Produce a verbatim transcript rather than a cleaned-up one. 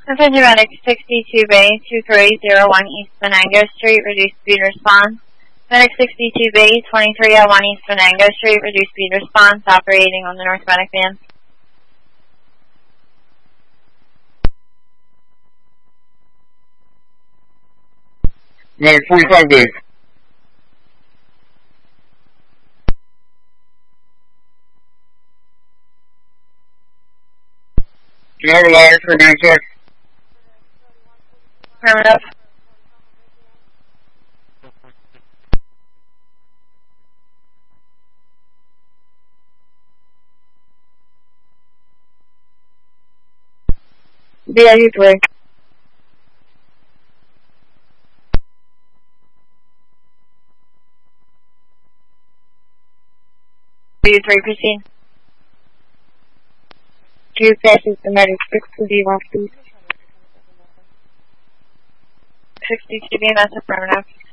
Attention Medic sixty-two Bay two three zero one East Venango Street, reduced speed response. Medic sixty-two Bay twenty-three oh one East Venango Street, reduced speed response, operating on the North Medic van. Medic forty-five Bay. Do you have a ladder for a nine check? Affirmative. B I U three. B U three, proceed. Q passes the medic six to B one, please. sixty-two B M S, affirmative.